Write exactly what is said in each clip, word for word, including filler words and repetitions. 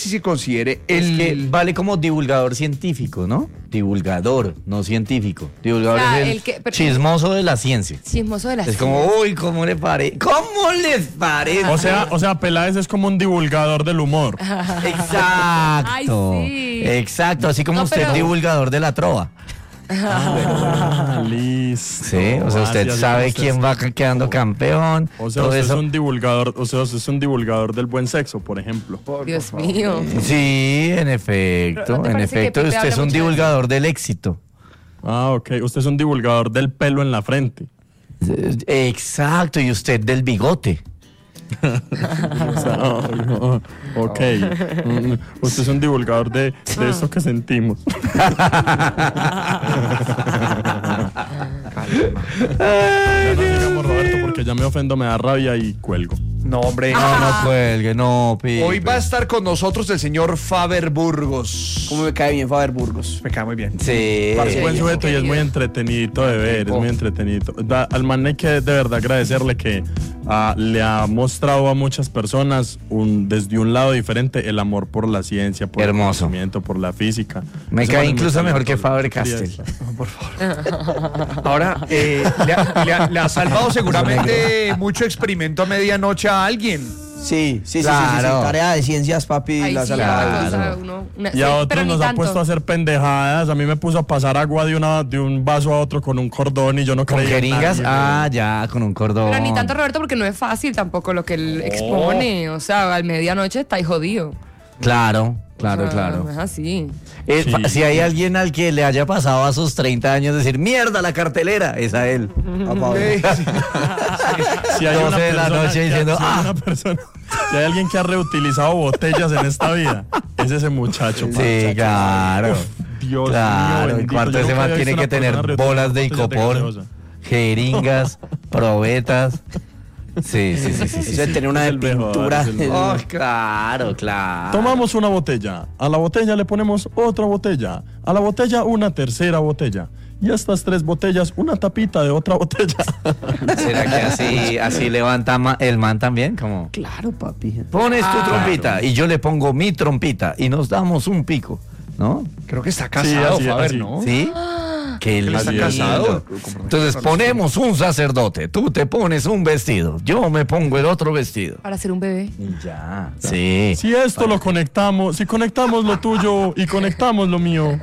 si se considere el... Es que vale como divulgador científico, ¿no? Divulgador, no científico. Divulgador O sea, es el, el que- pero- chismoso de la ciencia. Chismoso de la Es como, uy, ¿cómo le parece? ¿Cómo les parece? O sea, o sea, Peláez es como un divulgador del humor. Exacto. Ay, sí. Exacto, así como No, usted pero- divulgador de la trova. Ah, listo. Sí, o sea, usted Ah, sí, sabe así como quién usted- va quedando campeón. O sea, todo usted eso. es un divulgador, o sea, usted es un divulgador del buen sexo, por ejemplo. Dios mío. Sí, en efecto, Pero ¿no te en parece que efecto, Pipe usted habla es un mucho de divulgador del éxito. Ah, ok. Usted es un divulgador del pelo en la frente. Exacto, y usted del bigote. O sea, oh, oh, ok. Mm, Usted es un divulgador de, de esto que sentimos. Ya no sigamos, Roberto, porque ya me ofendo, me da rabia y cuelgo. No, hombre. No, no cuelgue, no, Pipe. Hoy va a estar con nosotros el señor Faber Burgos. ¿Cómo me cae bien Faber Burgos? Me cae muy bien. Sí. Es buen sujeto y es muy entretenido de ver, es muy entretenido. Da- Al man hay que de verdad agradecerle que ah, le ha mostrado a muchas personas un, desde un lado diferente el amor por la ciencia, por Hermoso. el conocimiento, por la física. Me Ese cae man es muy incluso mejor que talentoso. Faber Quería Castell. eso. Ahora, eh, le, ha, le ha- le ha salvado seguramente mucho experimento a medianoche a alguien. Sí, sí, sí, sí, sí, Claro. sí. Tarea de ciencias, papi. Ay, la sí, salvada. una cosa, Claro. uno- una- Y sí, a pero otros ni nos ha tanto. puesto a hacer pendejadas. A mí me puso a pasar agua de, una, de un vaso a otro con un cordón y yo no ¿Con creía en jeringas? nadie, Ah, ya, con un cordón. Pero ni tanto, Roberto, porque no es fácil tampoco lo que él expone. O sea, al medianoche está ahí jodido. Claro, claro, O sea, claro. No es así. Eh, Sí. fa- Si hay alguien al que le haya pasado a sus treinta años decir, mierda, la cartelera, es a él. A Faber. Si hay una doce de la persona noche que- diciendo, si hay "Ah". una persona- si hay alguien que ha reutilizado botellas en esta vida, es ese muchacho. Sí, claro. Dios Claro, mío, el bendito. cuarto Yo de nunca semana había tiene visto que una tener persona bolas de reutilizar botellas icopor, gaseosa. jeringas, probetas. Sí, sí, sí, sí. sí, Eso de sí. tener una Es de el mejor, pintura. es el mejor. Oh, claro, claro. Tomamos una botella, a la botella le ponemos otra botella, a la botella una tercera botella y a estas tres botellas una tapita de otra botella. ¿Será que así, así levanta ma- el man también? Como, Claro, papi. pones tu Ah. trompita y yo le pongo mi trompita y nos damos un pico, ¿no? Creo que está casado, así, Faber, así. ¿no? ¿Sí? Qué Él está lindo. casado. Entonces ponemos un sacerdote, tú te pones un vestido, yo me pongo el otro vestido. Para hacer un bebé. Y ya. Sí. Si esto lo conectamos, si conectamos lo tuyo y conectamos lo mío.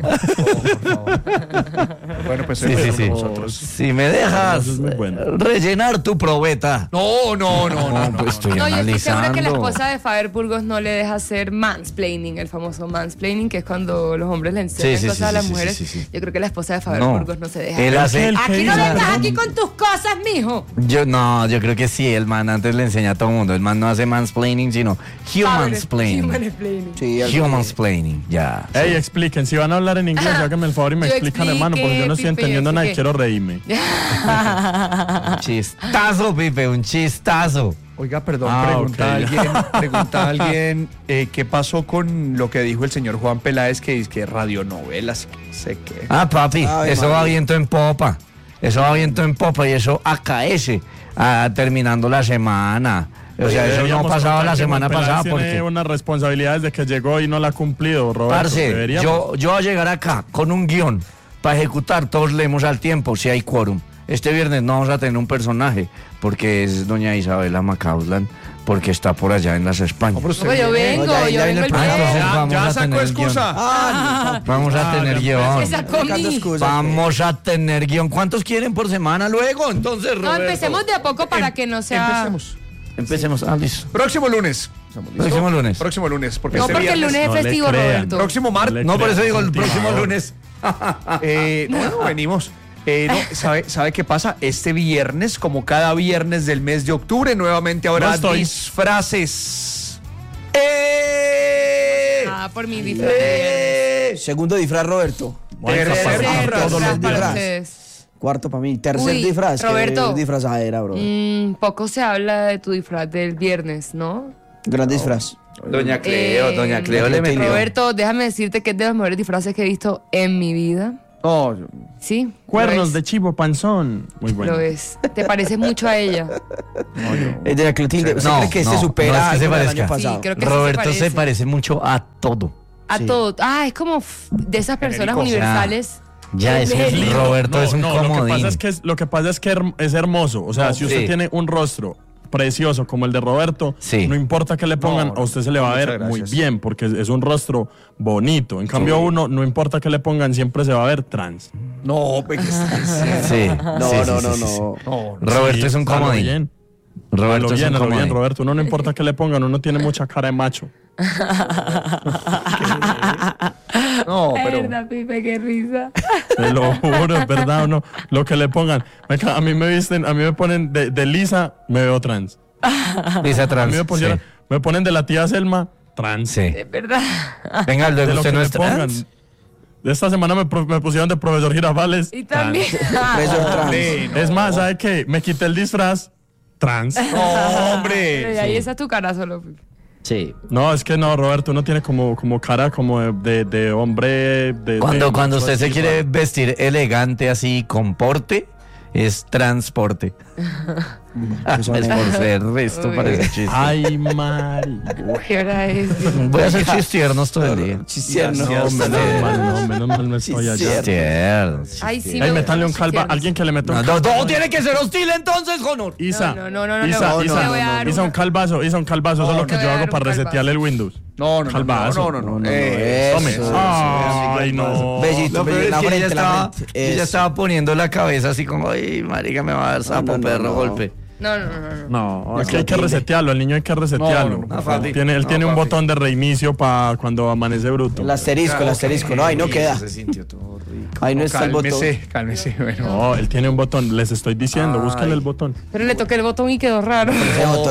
Bueno, pues Sí, sí, empezamos sí. nosotros. Si me dejas Eso es muy bueno. eh, rellenar tu probeta. No, no, no, no. no, pues estoy No, yo estoy segura que la analizando. esposa de Faber Burgos no le deja hacer mansplaining, el famoso mansplaining, que es cuando los hombres le enseñan Sí, sí, cosas sí, a sí, las sí, mujeres. sí, sí. Yo creo que la esposa de Faber No. Burgos no se deja. Él hace. El- Aquí ¿Qué no dice? vengas aquí con tus cosas, mijo. Yo no, yo creo que sí, el man antes le enseña a todo el mundo. El man no hace mansplaining, sino humansplaining. Humansplaining. Sí, algo Humansplaining, ya. Ey, expliquen, si van a hablar en inglés, Ajá. háganme el favor y me Yo explican, hermano, porque yo no estoy expliqué, entendiendo nada y expliqué. quiero reírme. Un chistazo, Pipe, un chistazo. Oiga, perdón, Ah, pregunta ok. a alguien, pregunta a alguien eh, qué pasó con lo que dijo el señor Juan Peláez, que dice que radionovelas, que no sé qué. Ah, papi, Ave eso va María. viento en popa. Eso va viento en popa y eso acaece ah, terminando la semana. O sea, eso no Deberíamos pasaba contar la que semana Juan Peláez pasada tiene porque... una responsabilidad desde que llegó y no la ha cumplido, Roberto. Parce, Deberíamos. yo, yo voy a llegar acá con un guión para ejecutar, todos leemos al tiempo si hay quórum. Este viernes no vamos a tener un personaje porque es doña Isabela Macausland, porque está por allá en las Españas. pero usted No, yo viene- vengo, No, ya- yo ya vengo viene el el Ah, entonces viernes. vamos ya a sacó tener el excusa. guión. Ah, Vamos a Ah, tener ya guión. Se sacó buscando mi- excusas. Vamos a tener guión. ¿Cuántos quieren por semana luego? Entonces, No, Roberto. empecemos de a poco para que no sea. Empecemos. Empecemos. Ah, listo. Próximo lunes. ¿Estamos listos? Próximo lunes. Próximo lunes, porque No, este porque el viernes- lunes es no le festivo, crean. Roberto. Próximo martes. Le No, por eso creas, digo el un próximo timador. lunes. Eh, no, no, venimos. Eh, no, ¿sabe, ¿Sabe qué pasa? Este viernes, como cada viernes del mes de octubre, nuevamente habrá No estoy. disfraces. ¡Eh! Ah, por mi disfraz. Eh, segundo disfraz, Roberto. Voy a Tercer escapar disfraz. a todos los Disfraz para días. ustedes. Cuarto para mí. Tercer Uy, disfraz. que Roberto. es disfrazadera, bro. Mm, poco se habla de tu disfraz del viernes, ¿no? Gran disfraz. Doña Cleo, Eh, doña Cleo le metió. Roberto, déjame decirte que es de los mejores disfraces que he visto en mi vida. No, yo- Sí. Cuernos lo es, de chivo panzón. Muy bueno. Lo es. Te pareces mucho a ella. no, yo- Eh, de la Clotilde, ¿usted No, cree que no, se supera no es que se algo del parezca. año pasado? Sí, creo que Roberto sí se se parece. parece. mucho a todo. A Sí. todo. Ah, es como f- de esas personas Genérico. universales. Ya, es que Genérico. Roberto No, es un no, lo que comodín. pasa es que, es, lo que, pasa es, que her- es hermoso. O sea, No, si usted sí. tiene un rostro precioso como el de Roberto, Sí. no importa que le pongan, No, a usted se le va a muchas ver muy gracias. bien, porque es, es un rostro bonito. En cambio, uno, no importa que le pongan, siempre se va a ver trans. no, pues, ¿qué está diciendo? Sí, No, sí, sí, no, sí, no, sí, sí. no. No, no. Roberto Sí, es un a lo comodín. bien. Roberto a lo es bien, un a lo bien, comodín. Roberto. Uno no importa que le pongan, uno tiene mucha cara de macho. No, pero. Verdad, Pipe, qué risa. Te lo juro, es verdad o no. Lo que le pongan. A mí me visten, a mí me ponen de, de Lisa, me veo trans. Dice A trans. mí me, pusieron, sí. me ponen de la tía Selma, trans. Sí. Es verdad. Venga, De luego lo usted que no le es trans. pongan. De esta semana me, pro- me pusieron de profesor Girafales. Y también. Profesor trans. Sí, no. Es más, ¿sabe qué? Me quité el disfraz trans. No, Pero hombre. y ahí esa es tu cara solo, Pipe. Sí. No, es que no, Roberto, uno tiene como, como cara como de, de, de hombre. De, Cuando, de- cuando usted se así, quiere raro. vestir elegante así con porte, es transporte. Ah, es por ser esto Uy. parece chiste. Ay, Mari. ¿Qué hora es? Voy a hacer chistiernos todo el día. Chistierno. No, menos mal, no, menos mal no estoy allá. Chistiernos. Ay, sí. Ay, me métale un gustan los calva, tiernos. alguien que le meta un No, no, todo tiene que ser hostil entonces, Jonor. Isa, No, no, no, no, Isa, no, Isa, le voy a dar Isa, una- un calvazo, Isa, un calvazo, eso es lo que le voy yo a hago dar un para calvazo. resetearle el Windows. No, no, no, Calvazo. no, no, no, No, no, eh, eso, Tome. eso, Ay, no. Besito, Lo peor es la que ella frente, la estaba, frente. ella Eso. estaba poniendo la cabeza así como, ay, marica, me va a dar sapo, no, no, perro, no. golpe. No, no, no, no. No, aquí hay que resetearlo, al niño hay que resetearlo. No, no, no, papi. Tiene, él No, tiene un papi. botón de reinicio para cuando amanece bruto. El asterisco, el asterisco. No, ahí no queda. Se sintió todo rico. Ahí no está el botón. Cálmese, cálmese, bueno. No, él tiene un botón, les estoy diciendo, Ay. búsquenle el botón. Pero le toqué el botón y quedó raro. Ese botón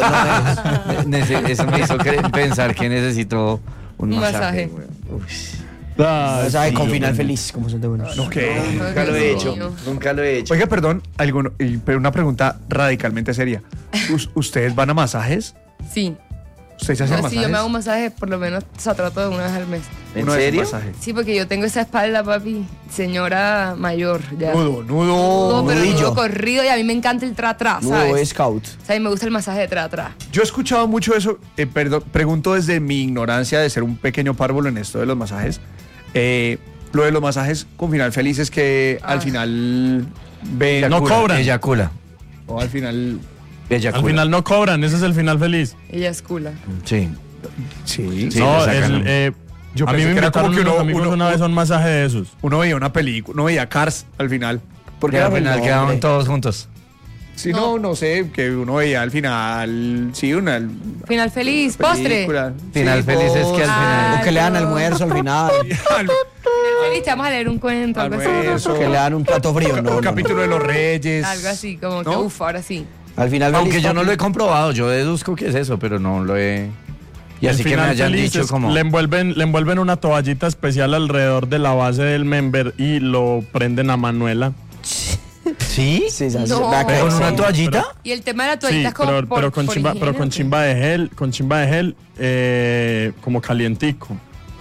no es. Nece- Eso me hizo cre- pensar que necesito un Un masaje. masaje. güey. Uy. O sea, con final feliz, como son de buenos. Ok. Nunca lo he Dios hecho. mío. Nunca lo he hecho. Oiga, perdón, alguno, y- pero una pregunta radicalmente seria. ¿Us- ¿Ustedes van a masajes? Sí. ¿Ustedes se hacen Yo, masajes? sí, yo me hago un masaje por lo menos, o sea, trato de una vez al mes. ¿En Uno de esos serio? masajes. Sí, porque yo tengo esa espalda, papi, señora mayor, ya. Nudo, nudo. Nudo, pero nudillo. nudo corrido y a mí me encanta el tra-tra, Nudo ¿sabes? Scout. O sea, a mí me gusta el masaje de tra-tra. Yo he escuchado mucho eso, eh, perdón, pregunto desde mi ignorancia de ser un pequeño párvulo en esto de los masajes. Eh, lo de los masajes con final feliz es que al Ah. final ven... No cobran. Eyacula. O al final... Eyacula. Al final no cobran, ese es el final feliz. Ella es cula. Sí. Sí. Sí, no, le sacan el, un- eh, Yo a mí pensé me que era como invitaron que unos uno- amigos uno- una vez a un masaje de esos. Uno veía una película, uno veía Cars al final. Porque al era final el quedaban nombre. todos juntos. Sí, no, no sé, que uno veía al final, sí, una Final feliz, postre. película. Final Sí, feliz es que al Ah, final... O que le dan no. almuerzo al final. Final feliz, te vamos a leer un cuento, algo así. Almuerzo. Que le dan un plato frío. Un No, no, no. capítulo de los Reyes. Algo así, como que, ¿No? uff, ahora sí. Al final Aunque feliz, yo no papi. lo he comprobado, yo deduzco que es eso, pero no lo he... Y así El que me final hayan feliz dicho es- como... Le envuelven, le envuelven una toallita especial alrededor de la base del member y lo prenden a Manuela. ¿Sí? Sí, sí, sí. No. Vea que- ¿Con una sí. toallita? Y el tema de la Sí, toallita es como pero, por, pero con por chimba, higiene, pero con ¿o qué? chimba de gel, con chimba de gel, eh, como calientico.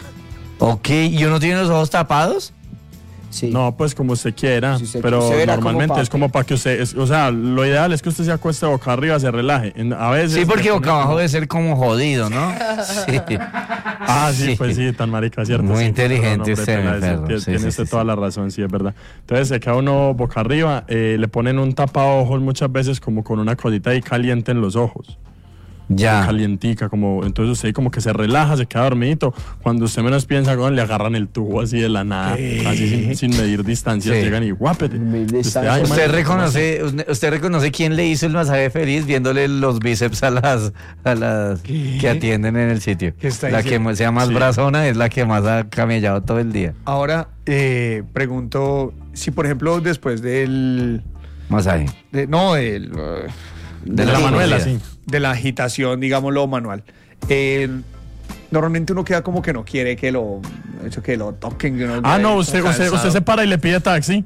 Ok, ¿y uno tiene los ojos tapados? Sí. No, pues como usted quiera, Si usted- pero usted verá como normalmente es papi. como para que usted, es- o sea, lo ideal es que usted se acueste boca arriba, se relaje. En- a veces Sí, porque le boca ponen abajo como- debe ser como jodido, ¿no? Sí. Ah, sí, pues sí, tan marica, cierto. Muy sí, inteligente perdón, usted, hombre, mi pela, perro. Tiene Sí, tiene sí, usted sí, toda sí. la razón, sí, es verdad. Entonces se queda uno boca arriba, eh, le ponen un tapaojos muchas veces como con una cosita ahí caliente en los ojos. Ya. Calientica, como, entonces usted como que se relaja, se queda dormidito. Cuando usted menos piensa, le agarran el tubo así de la nada, así sin, sin medir distancias, Sí. llegan y guápete. Sin medir Usted, distancias. ay, ¿Usted marica, reconoce, usted, usted reconoce quién le hizo el masaje feliz viéndole los bíceps a las, a las que atienden en el sitio? ¿Qué está La que diciendo? sea más Sí. brazona es la que más ha camellado todo el día. Ahora, eh, pregunto si, por ejemplo, después del... Masaje. de- no, del... uh, De de la Manuela, sí. de la agitación, digámoslo, manual. Eh, normalmente uno queda como que no quiere que lo, eso, que lo toquen. Que uno Ah, quede no, como usted, usted, cansado. usted se para y le pide taxi.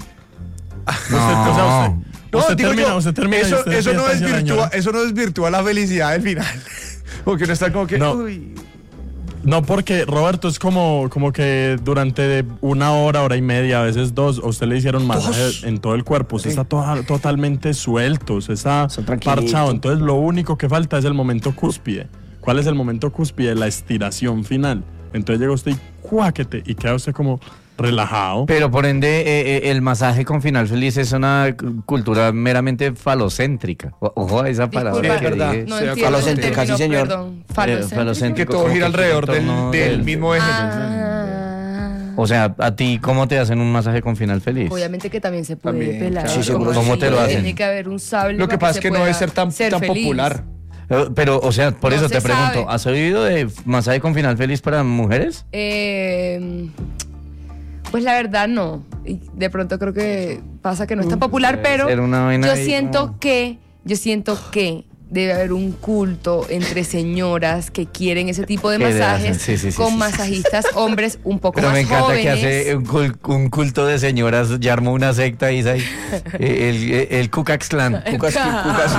Usted, o sea, usted, No, usted digo termina, yo, usted termina y eso, usted eso, pide no taxi a la desvirtúa, señora. eso no desvirtúa la felicidad del final. Porque uno está como que, No. uy, No, porque Roberto es como, como que durante una hora, hora y media, a veces dos, a usted le hicieron masaje en todo el cuerpo. Usted sí. está to- totalmente suelto, usted está parchado. Entonces lo único que falta es el momento cúspide. ¿Cuál es el momento cúspide? La estiración final. Entonces llega usted y cuáquete y queda usted como relajado. Pero por ende, eh, eh, el masaje con final feliz es una c- cultura meramente falocéntrica. O- Ojo a esa palabra. Disculpa, que verdad. dije. No Sí, entiendo ese falocéntrica, sí, término, señor. Perdón, Eh, falocéntrico. falocéntrico, Que todo como gira que alrededor en del, torno del del- mismo eje. Ah. O sea, ¿a ti cómo te hacen un masaje con final feliz? Obviamente que también se puede También, pelar. sí, seguro. ¿Cómo así? te lo hacen? Tiene que haber un sable. Lo que para pasa es se que no pueda debe ser tan, ser tan feliz. popular. Eh, Pero, o sea, por No eso se te pregunto, sabe. ¿has oído de masaje con final feliz para mujeres? Eh, pues la verdad no. Y de pronto creo que pasa que no es tan popular, debe pero ser una vaina yo ahí siento como- que, yo siento que debe haber un culto entre señoras que quieren ese tipo de Que le masajes hacen, sí, sí, sí, con sí, sí. masajistas hombres un poco Pero más me encanta jóvenes. que hace un, cul- un culto de señoras, ya armó una secta y ahí, el, el, el Ku Klux Klan. Cucas, cucas.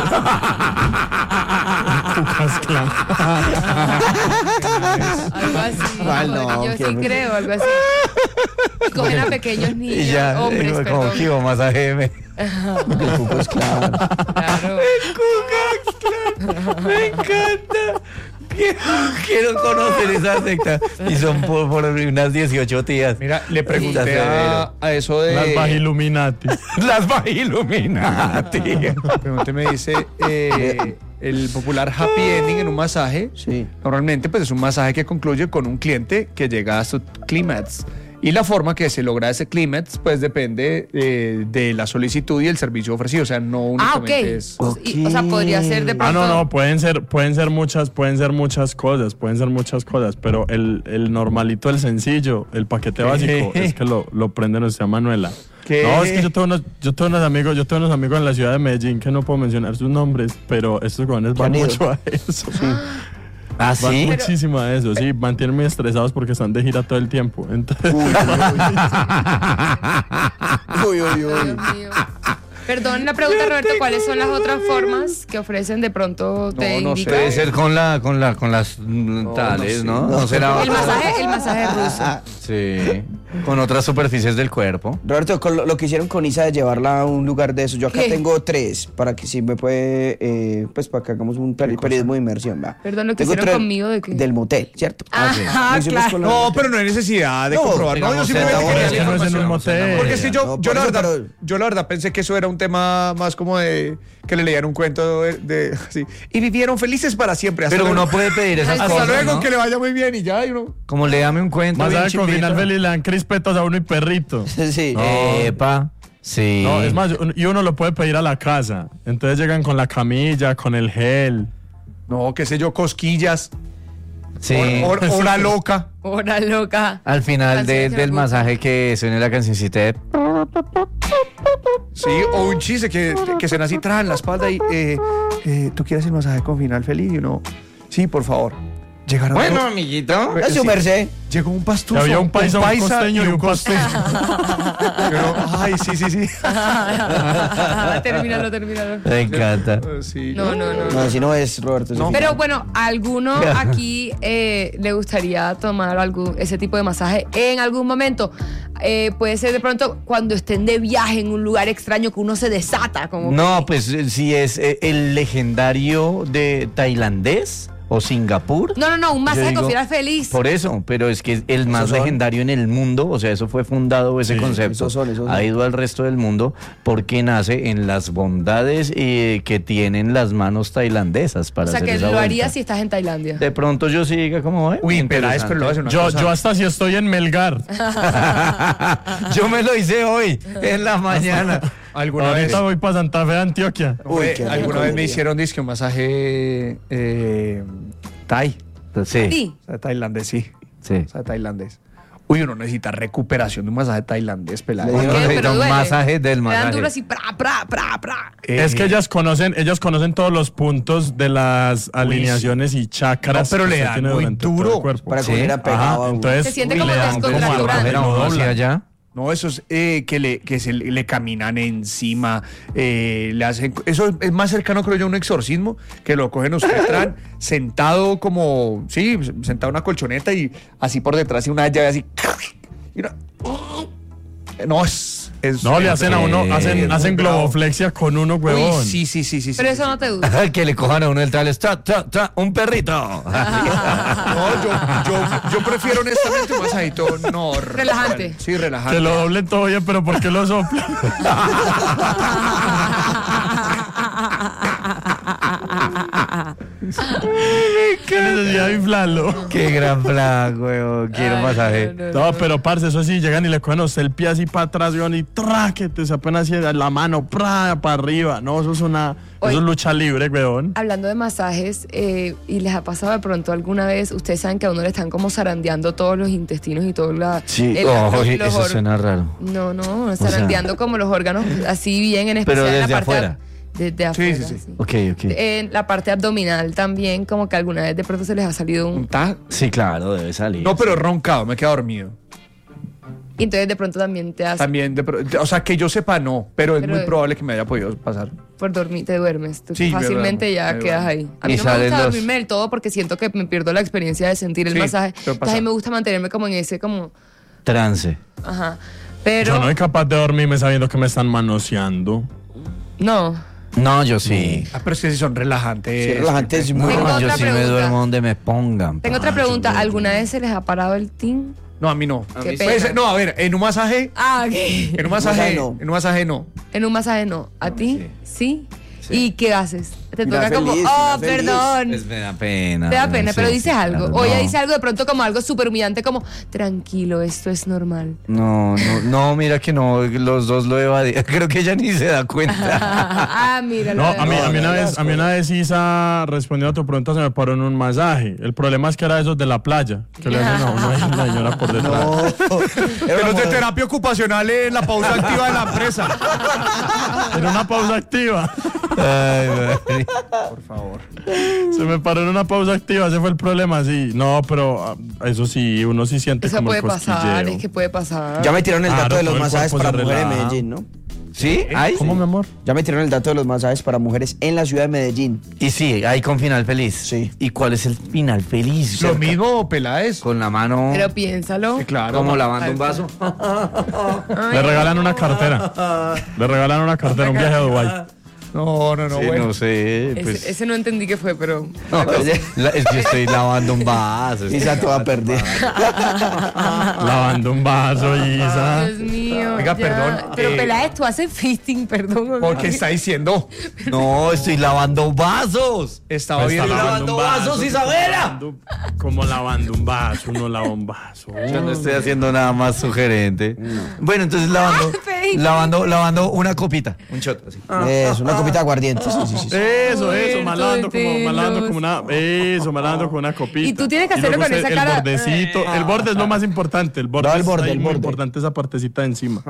Algo así. Ah, no, yo qué sí muy- creo, algo así. Y cogen a pequeños niños, Y ya, hombres, digo, como perdón. que iba masaje M. El cucas, claro. Claro. Me encanta. Quiero, quiero conocer esa secta. Y son por, por unas dieciocho tías. Mira, le pregunté Está a, severo. a eso de... Las Bajiluminati. Las Bajiluminati. Pregunté, me dice, eh, el popular happy ending en un masaje, Sí. normalmente pues es un masaje que concluye con un cliente que llega a su clímax. Y la forma que se logra ese clímax pues depende eh, de la solicitud y el servicio ofrecido. O sea, no Ah, ok. únicamente es... Y, o sea, podría ser de Ah, pronto. no, no, pueden ser, pueden ser muchas, pueden ser muchas cosas, pueden ser muchas cosas, pero el, el normalito, el sencillo, el paquete básico, es que lo, lo prende nuestra Manuela. ¿Qué? No, es que yo tengo unos, yo tengo unos amigos, yo tengo unos amigos en la ciudad de Medellín que no puedo mencionar sus nombres, pero estos jóvenes van han ido? mucho a eso. ¿Ah, Van sí? muchísimo a eso, sí, mantienen muy estresados porque están de gira todo el tiempo. Entonces, Uy, uy, Ay, uy. Dios mío. Perdón la pregunta, Roberto, ¿cuáles son las otras formas que ofrecen de pronto te No, no sé. indican? Debe ser con la, con la, con las mm, tales, ¿no? No, será. El masaje, el masaje ruso. Sí. Con otras superficies del cuerpo. Roberto, con lo, lo que hicieron con Isa de llevarla a un lugar de esos, yo acá ¿Qué? tengo tres, para que si me puede, eh, pues para que hagamos un peri- periodismo de inmersión, va. Perdón, ¿lo que Tengo hicieron tres conmigo de qué? Del motel, ¿cierto? Ah, sí. ah, Lo hicimos claro. con la- No, pero no hay necesidad de No, comprobar. No, yo digamos, simplemente no, quería es que la no es en un información. motel. Porque si yo, No, yo, por la eso, verdad, pero- yo la verdad pensé que eso era un tema más como de que le leían un cuento de, de- así. Y vivieron felices para siempre. Hasta Pero luego. uno puede pedir esas Hasta Hasta cosas, luego, ¿no? que le vaya muy bien y ya. Y uno, Como léame un cuento. más bien allá con chimbito. final feliz le dan crispetos a uno y perrito. Sí. Epa. Sí. No, es más, un- y uno lo puede pedir a la casa. Entonces llegan con la camilla, con el gel. no, qué sé yo, cosquillas. Sí. Hor- hor- hora loca. Hora loca. Al final de- Canciones que del me gustan. masaje que suene la cancioncita de... Sí, o un chiste que, que se así trae en la espalda y eh, eh, ¿tú quieres el masaje con final feliz? Y uno, sí, por favor. Llegaron Bueno, dos- amiguito. Es su sí. merced. Llegó un Y pastuso. había un paisa, un paisa costeño y un costeño. Y uno, ay, sí, sí, sí. termínalo, termínalo. Me encanta. Eh, sí. No, no, no. No, así no es, Roberto. eso No. sí. Pero bueno, ¿a alguno aquí eh, le gustaría tomar algún, ese tipo de masaje en algún momento? Eh, puede ser de pronto cuando estén de viaje en un lugar extraño que uno se desata. Como No, que- pues eh, si es eh, el legendario de tailandés o Singapur. No, no, no, un masaje Yo digo, con final feliz. Por eso, pero es que es el más son. legendario en el mundo, o sea, eso fue fundado, ese Sí, concepto, esos son, esos ha son. ido al resto del mundo porque nace en las bondades eh, que tienen las manos tailandesas para O sea hacer que esa lo vuelta. harías si estás en Tailandia. De pronto yo sí diga como, eh, Uy, Peláez, pero lo hace interesante. una Yo, cosa. yo hasta si estoy en Melgar. Yo me lo hice hoy, en la mañana. ¿Alguna vez, Ahorita voy para Santa Fe de Antioquia. Uy, eh, qué rico. alguna vez me hicieron disque un masaje eh, thai? Sí, Sí. O sea, tailandés, sí. sí. O sea, tailandés. Uy, uno necesita recuperación de un masaje tailandés, Peláez. Le digo, ¿Qué? Necesita Pero un duele. masaje del Le dan masaje. duro así, pra, pra, pra, pra. Eh, Es que ellas conocen, ellos conocen todos los puntos de las alineaciones y chakras. No, pero que le usted dan tiene muy durante todo duro el cuerpo. para que Sí. hubiera pegado Ajá, a uno. entonces Se siente uy, como le dan como descontracturante. al Era lo uno doblan. hacia allá. No, eso es eh, que, le, que se le, le caminan encima, eh, le hacen... Eso es más cercano, creo yo, a un exorcismo, que lo cogen usted tran, sentado como... Sí, sentado en una colchoneta y así por detrás y una llave así... Y una- no, es... es No, le es- hacen a uno, es hacen, muy hacen bravo. globoflexia con uno, Uy, huevón. sí, sí, sí, sí. Pero sí, eso sí. no te gusta. Que le cojan a uno el trales, tra, tra, tra, un perrito. No, yo, yo, yo prefiero honestamente un masajito no... Relajante. Sí, relajante. Que lo doblen todo bien, pero ¿por qué lo soplan? ¿Qué necesidad de inflarlo? Qué gran plan, weón. Quiero Ay, masaje. no, no, No, pero parce, eso sí, llegan y le cogen a usted el pie así para atrás, weón, y tra, que te se apenas así la mano, pra, para arriba. No, eso es una, Oye. eso es lucha libre, weón. Hablando de masajes, eh, ¿y les ha pasado de pronto alguna vez? Ustedes saben que a uno le están como zarandeando todos los intestinos y todo la... Sí, el- oh, los- sí, los eso or- suena raro. No, no, sea- zarandeando como los órganos así bien en Pero especial en la desde parte... afuera. Desde afuera, sí, sí. sí. Ok, ok. En la parte abdominal también, como que alguna vez de pronto se les ha salido un... Un ta- Sí, claro, debe salir. No, pero roncado, me he quedado dormido. Y entonces de pronto también te hace... También, de pro- o sea, que yo sepa, no, pero es Pero- muy probable que me haya podido pasar. Por dormir, te duermes. Tú Sí, me fácilmente duermo, ya me quedas duermo. ahí. A mí Y no me salen gusta los- dormirme del todo porque siento que me pierdo la experiencia de sentir el Sí, masaje. pero pasa. Entonces a mí me gusta mantenerme como en ese, como... Trance. Ajá. Pero... Yo no soy capaz de dormirme sabiendo que me están manoseando. No. No, yo sí. Ah, pero es que si son relajantes. Sí, relajantes y muy Tengo No, yo otra sí me pregunta. duermo donde me pongan. Tengo otra pa. pregunta. ¿Alguna vez se les ha parado el tin? No, a mí no. Qué mí pena. Pues, no, a ver, en un masaje, Ah, ok. en un masaje, no. en un masaje no. En un masaje no. ¿A ti? Sí. ¿Y qué haces? Te Mira, toca como, feliz, oh, mira, feliz". perdón. Pues me da pena. Te da pena, sí, pero dices algo. claro, O ella no. dice algo de pronto como algo súper humillante, como, tranquilo, esto es normal. No, no, no, mira que no, los dos lo evadí. Creo que ella ni se da cuenta. ah, mira. No, a mí, a mí una no, vez, a mí una vez Isa, respondiendo a tu pregunta, se me paró en un masaje. El problema es que era esos de la playa, que le hacen a uno ahí la señora por detrás. No. Pero es de terapia ocupacional en la pausa activa de la empresa. En una pausa activa. Ay, madre. Por favor. Se me paró en una pausa activa, ese fue el problema, sí. No, pero ah, eso sí, uno sí siente Eso como puede el pasar, cosquilleo. es que puede pasar. Ya me tiraron el Claro, dato de todo los el masajes cuerpo para se mujeres en relaja. Medellín, ¿no? ¿Sí? ¿Hay? ¿Cómo, mi amor? Ya me tiraron el dato de los masajes para mujeres en la ciudad de Medellín. Y sí, hay con final feliz. Sí. ¿Y cuál es el final feliz? Lo mismo, Peláez. Con la mano. Pero piénsalo. Sí, claro. Como ma- lavando un vaso. Le regalan una cartera. Le regalan una cartera, un viaje a Dubái. No, no, no, Sí, bueno. no sé. Ese, Pues, ese no entendí qué fue, pero... no, la- es que estoy lavando un vaso. Isa te va a perder. Lavando un vaso, Isa. Dios mío. Oiga, ya. perdón, Pero eh, Peláez, tú haces fisting, perdón. Porque está diciendo, No, estoy lavando vasos. estaba Pues bien. está lavando vasos, Isabela. lavando- Como lavando un vaso, uno lava un vaso. Yo no estoy haciendo nada más sugerente. Bueno, entonces lavando, Felipe. lavando, lavando una copita, un shot así. Es una copita de aguardiente. Sí, sí, sí, sí. Eso, eso, Muerto malando de como, malando celos. como una, eso, malando como una copita. Y tú tienes que hacerlo luego con usted esa cara. El bordecito, el borde es lo más importante, el borde, No, el es borde, ahí el muy borde. importante esa partecita de encima.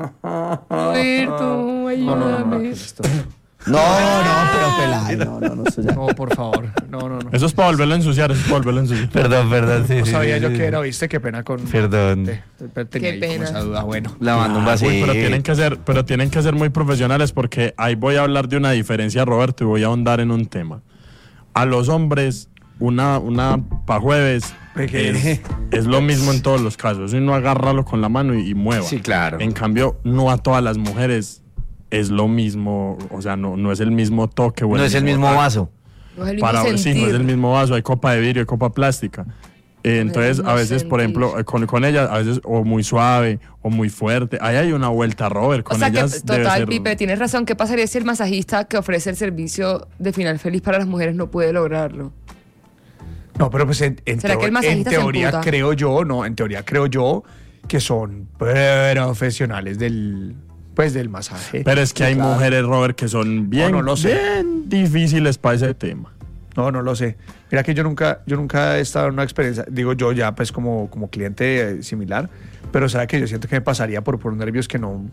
Muerto, ayúdame. No, no, pero Peláez. No, no, no. Eso ya. No, por favor. No, no, no. Eso es para volverlo a ensuciar, eso es para volverlo a ensuciar. Perdón, perdón, sí, No sí, sabía sí, yo sí. que era, ¿viste? Qué pena con... Perdón. Eh, pero tenía Qué ahí como pena. esa duda, bueno. Lavando un Ah, vasito. uy, pero tienen que ser, pero tienen que ser muy profesionales porque ahí voy a hablar de una diferencia, Roberto, y voy a ahondar en un tema. A los hombres, una, una pa' jueves es, es lo mismo en todos los casos. Uno agárralo con la mano y, y mueva. Sí, claro. En cambio, no a todas las mujeres es lo mismo, o sea, no, no es el mismo toque. o No es el mismo tacto. vaso. No es el mismo Para, sí, sentir. no es el mismo vaso, hay copa de vidrio, hay copa plástica. Eh, entonces, mismo a veces, por sentir. ejemplo, eh, con, con ellas, a veces o muy suave o muy fuerte. Ahí hay una vuelta, Robert. Con O sea que, ellas debe total, ser- Pipe, tienes razón. ¿Qué pasaría si el masajista que ofrece el servicio de final feliz para las mujeres no puede lograrlo? No, pero pues en, en ¿Será que el teo- en masajista se teoría emputa? creo yo, no, en teoría creo yo que son profesionales del, pues del masaje. Pero es que hay mujeres, Robert, que son bien, No, no lo sé. bien difíciles para ese tema. No, no lo sé. Mira que yo nunca, yo nunca he estado en una experiencia, digo yo ya pues como, como cliente eh, similar, pero sabe que yo siento que me pasaría por, por nervios que no,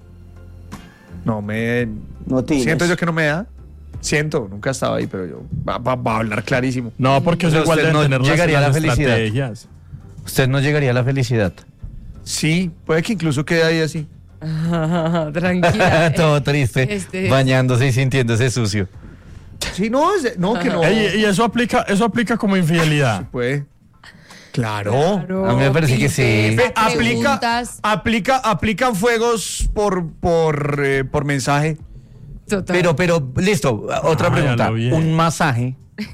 no me, No tienes. siento yo que no me da. Siento, nunca he estado ahí, pero yo va, va- va a hablar clarísimo. No, porque eso Pero igual usted deben no tener las- llegaría a las la felicidad. estrategias. Usted no llegaría a la felicidad. Sí, puede que incluso quede ahí así. Tranquila. Todo triste, Este- bañándose y sintiéndose sucio. Sí, no, es- no, que no. Ey, y eso aplica, eso aplica como infidelidad. Puede. Claro. A mí me parece que sí. Pipe, Ve, aplica, preguntas. aplica, aplican fuegos por, por, eh, por mensaje. Total. Pero, pero, listo, otra Ay, pregunta. a lo bien. Un masaje,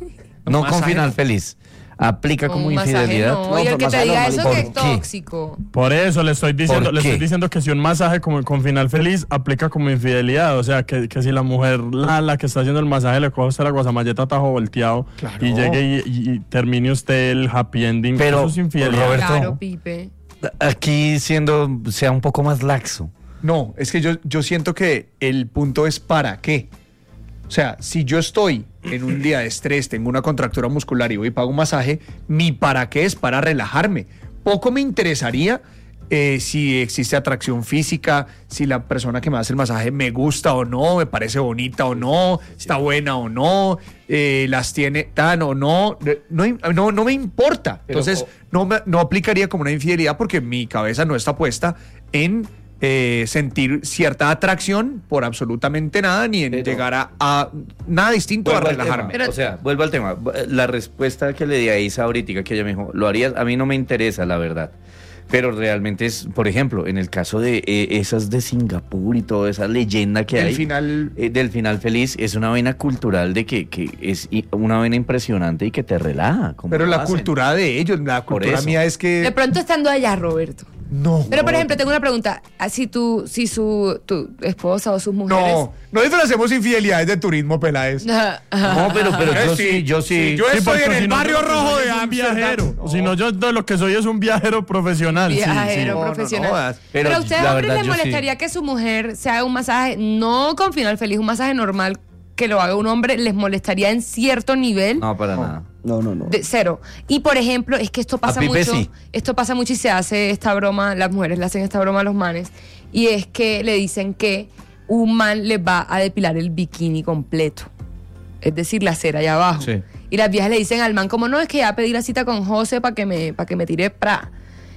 no con masaje final no. feliz, ¿aplica como Un masaje infidelidad? no, No, y el por que te masaje diga normal. eso que es ¿Por qué? tóxico. Por eso le estoy diciendo, ¿Por le qué? estoy diciendo que si un masaje como, con final feliz aplica como infidelidad. O sea, que, que si la mujer, la, la que está haciendo el masaje, le coge a usted la guasamalleta tajo volteado Claro. y llegue y, y- y termine usted el happy ending, Pero, eso es infidelidad. Roberto, Claro, Pipe. Aquí siendo, sea un poco más laxo. No, es que yo, yo siento que el punto es para qué. O sea, si yo estoy en un día de estrés, tengo una contractura muscular y voy y pago un masaje, mi para qué es para relajarme. Poco me interesaría eh, si existe atracción física, si la persona que me hace el masaje me gusta o no, me parece bonita o no, está buena o no, eh, las tiene tan o no, no, no, no me importa. Pero, Entonces, o- no, me- no aplicaría como una infidelidad porque mi cabeza no está puesta en eh, sentir cierta atracción por absolutamente nada, ni en Pero- llegar a, a nada distinto a Vuelvo al relajarme. tema, o sea, vuelvo al tema. La respuesta que le di a Isa ahorita, que ella me dijo, lo harías, a mí no me interesa, la verdad. Pero realmente es, por ejemplo, en el caso de eh, esas de Singapur y toda esa leyenda que El hay. final- eh, del final feliz, es una vaina cultural de que, que es i- una vaina impresionante y que te relaja. como Pero lo la hacen. cultura de ellos, la Por cultura eso. mía es De que pronto estando allá, Roberto. no. Pero, por ejemplo, tengo una pregunta. Ah, Si tu, si su tu esposa o sus mujeres... No, no disfracemos infidelidades de turismo, Peláez. Ajá, ajá. No, pero, pero Eh, yo sí, sí, yo sí. sí, yo Sí, estoy porque en si el no, barrio yo lo que rojo soy de es un Ámsterdam. viajero. No. Si no, yo de lo que soy es un viajero profesional. sí, sí. Viajero No, no, no profesional. jodas. pero, Pero a ustedes la hombres verdad, les yo sí. molestaría que su mujer se haga un masaje, no con final feliz, un masaje normal que lo haga un hombre, les molestaría en cierto nivel. No, para nada. No, no, no. De cero. Y por ejemplo, es que esto pasa Pipe mucho. sí. Esto pasa mucho y se hace esta broma, las mujeres le hacen esta broma a los manes. Y es que le dicen que un man les va a depilar el bikini completo. Es decir, la cera allá abajo. Sí. Y las viejas le dicen al man, como no, es que ya pedí la cita con José para que me, para que me tire pra.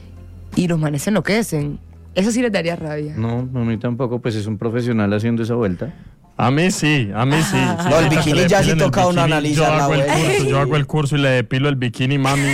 Y los manes se enloquecen. Eso sí les daría rabia. No, a mí tampoco, pues es un profesional haciendo esa vuelta. A mí sí, a mí sí. sí. No, el Ahorita bikini que le ya sí depilen el toca uno bikini, analizar Yo la hago el vuelta. curso, yo hago el curso y le depilo el bikini, mami.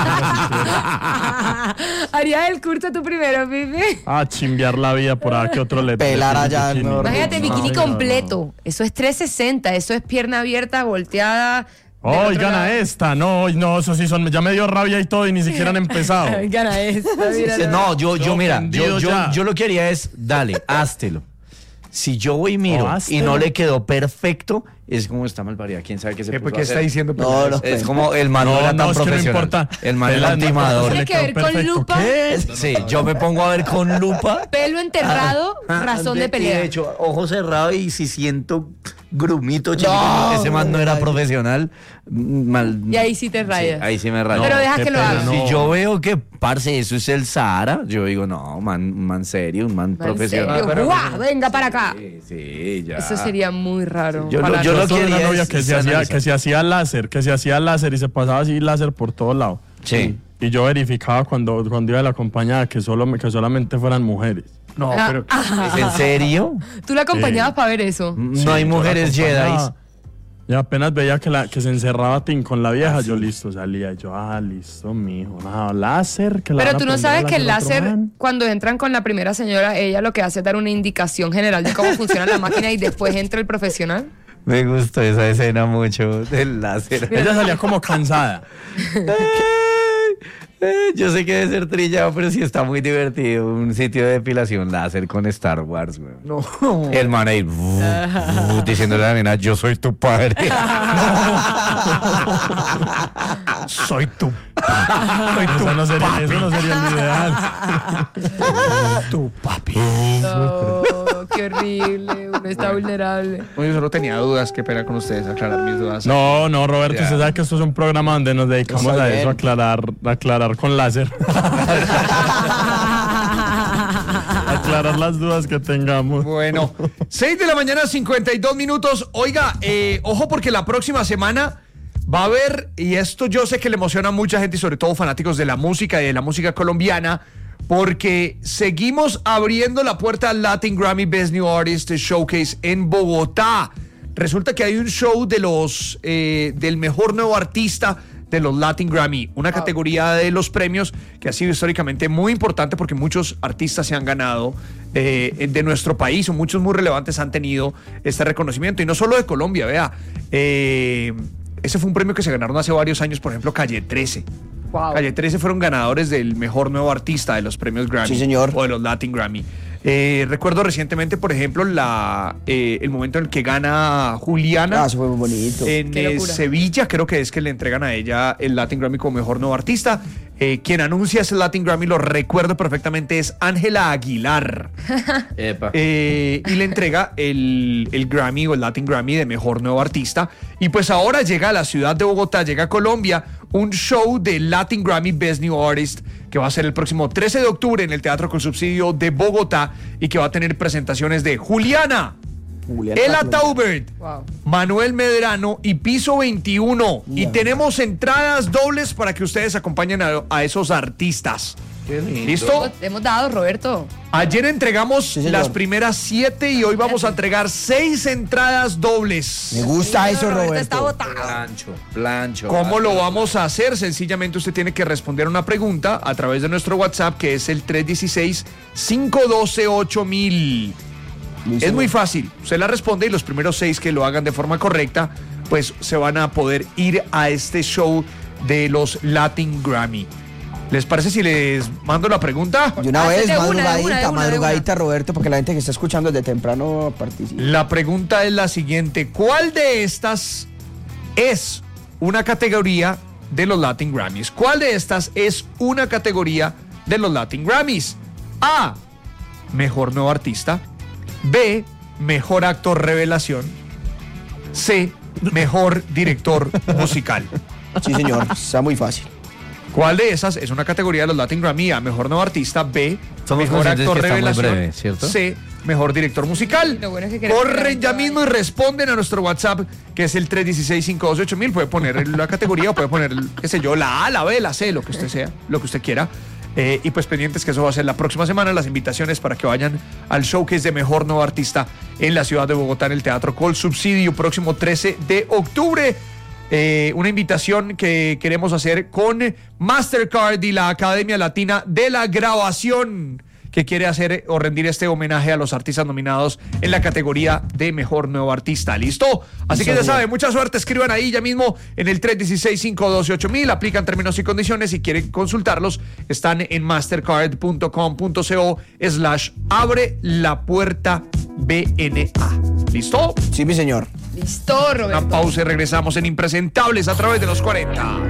¿Harías el curso tú primero, Pipe? A chimbear la vida por ahí que otro le Pelar le- allá, bikini. mejor Imagínate, No, bikini señor, completo. Eso es trescientos sesenta, eso es pierna abierta, volteada. del otro Oigan lado. a esta, no, no, eso sí son, ya me dio rabia y todo y ni siquiera han empezado. Oigan a esta, mira. No, yo, yo, Yo mira, ofendido yo, yo, ya. yo lo que haría es, dale, háztelo. Si yo voy y miro Oh, y háztelo. no le quedó perfecto, es como está mal parida. ¿Quién sabe qué se ¿Qué, puso ¿Qué a está hacer? diciendo No, Peláez? no. Es como el man no, No, era no, tan es que no profesional. importa. El man era Pelar, un no, timador. Tiene que ver con perfecto. lupa. ¿Qué? Sí, yo me pongo a ver con lupa. Pelo enterrado, Ah, razón de y pelea. De hecho, ojo cerrado y si siento grumito chiquito, No, ese man no era no. profesional. Mal, Y ahí sí te rayas. Sí, ahí sí me rayo. Pero deja qué que lo pena, haga. no. Si yo veo que, parce, eso es el Sahara, yo digo, no, man, un man serio, un man, ¿En profesional. serio? ¡Guau! Venga para acá. Sí, sí, ya. Eso sería muy raro. Yo lo- para yo Yo lo tuve una quería novia es- que es se, hacía, analizar. que se hacía láser, que se hacía láser y se pasaba así láser por todos lados. Sí. Y yo verificaba cuando, cuando iba a la acompañada que, solo, que solamente fueran mujeres. No, Ah, pero ¿Es en serio? Tú la acompañabas Sí. para ver eso. No hay yo la mujeres Jedi. acompañaba. Y apenas veía que, la, que se encerraba Tim con la vieja, yo listo, salía. Y yo, ah, listo, mijo. No, láser. Que la Pero van a tú no prender sabes a que el láser otro láser, man. cuando entran con la primera señora, ella lo que hace es dar una indicación general de cómo funciona la máquina y después entra el profesional. Me gustó esa escena mucho del láser. Ella salía como cansada. Eh, Yo sé que debe ser trillado, pero sí está muy divertido. Un sitio de depilación láser con Star Wars, güey. no. El man ahí, bu, bu, diciéndole a la nena, yo soy tu padre. Soy tú. Eso no sería, eso no sería el ideal. Tu papi. No, qué horrible. Uno está vulnerable. No, yo solo tenía dudas, qué pena con ustedes, aclarar mis dudas. No, no, Roberto, Ya. usted sabe que esto es un programa donde nos dedicamos Está a bien. eso, a aclarar, a aclarar con láser. Aclarar las dudas que tengamos. Bueno, seis de la mañana, cincuenta y dos minutos. Oiga, eh, ojo porque la próxima semana va a haber, y esto yo sé que le emociona a mucha gente y sobre todo fanáticos de la música y de la música colombiana, porque seguimos abriendo la puerta al Latin Grammy Best New Artist Showcase en Bogotá. Resulta que hay un show de los eh, del mejor nuevo artista de los Latin Grammy, una Wow. categoría de los premios que ha sido históricamente muy importante porque muchos artistas se han ganado eh, de nuestro país, o muchos muy relevantes han tenido este reconocimiento, y no solo de Colombia, vea, eh, ese fue un premio que se ganaron hace varios años, por ejemplo, Calle trece. Wow. Calle trece fueron ganadores del mejor nuevo artista de los premios Grammy. Sí, señor. O de los Latin Grammy. Eh, recuerdo recientemente, por ejemplo, la, eh, el momento en el que gana Juliana. Ah, eso fue muy bonito. En Qué eh, locura. Sevilla, creo que es que le entregan a ella el Latin Grammy como mejor nuevo artista. Eh, quien anuncia ese Latin Grammy, lo recuerdo perfectamente, es Ángela Aguilar. Epa. Eh, y le entrega el, el Grammy o el Latin Grammy de mejor nuevo artista. Y pues ahora llega a la ciudad de Bogotá, llega a Colombia, un show de Latin Grammy Best New Artist que va a ser el próximo trece de octubre en el Teatro con Subsidio de Bogotá, y que va a tener presentaciones de Juliana, Julián Ela Patrón. Taubert, Wow. Manuel Medrano y Piso veintiuno. Y Ya. tenemos entradas dobles para que ustedes acompañen a, a esos artistas. Qué lindo. ¿Listo? Hemos dado, Roberto. Ayer entregamos Sí, señor. las primeras siete y hoy vamos a entregar seis entradas dobles. Me gusta eso, Está Roberto. botado. Plancho, plancho. ¿Cómo lo vamos a hacer? Sencillamente usted tiene que responder una pregunta a través de nuestro WhatsApp, que es el tres uno seis, cinco uno dos, ocho mil. Listo. Es muy fácil. Usted la responde y los primeros seis que lo hagan de forma correcta, pues se van a poder ir a este show de los Latin Grammy. ¿Les parece si les mando la pregunta? De una Ah, vez, de una, de madrugadita, una, de una, de madrugadita, Roberto, porque la gente que está escuchando desde temprano participa. La pregunta es la siguiente: ¿cuál de estas es una categoría de los Latin Grammys? ¿Cuál de estas es una categoría de los Latin Grammys? A, mejor nuevo artista. B, mejor actor revelación. C, mejor director musical. Sí, señor, está muy fácil. ¿Cuál de esas es una categoría de los Latin Grammy? A, mejor nuevo artista. B, Somos mejor conscientes actor que está muy revelación. breve, ¿cierto? C, mejor director musical. Lo bueno es que queremos Corren ya preguntar. mismo y responden a nuestro WhatsApp, que es el tres uno seis, cinco dos ocho mil. Puede poner la categoría o puede poner, qué sé yo, la A, la B, la C, lo que usted sea, lo que usted quiera. Eh, y pues pendientes que eso va a ser la próxima semana, las invitaciones para que vayan al showcase de mejor nuevo artista en la ciudad de Bogotá, en el Teatro Col Subsidio, próximo trece de octubre. Eh, una invitación que queremos hacer con Mastercard y la Academia Latina de la Grabación, que quiere hacer o rendir este homenaje a los artistas nominados en la categoría de mejor nuevo artista. ¿Listo? Así que ya saben, mucha suerte, escriban ahí ya mismo en el tres uno seis, cinco uno dos, ocho mil, aplican términos y condiciones. Si quieren consultarlos, están en mastercard punto com punto co slash abre la puerta B N A. ¿Listo? Sí, mi señor. Listo, Roberto. Una pausa y regresamos en Impresentables a través de los cuarenta.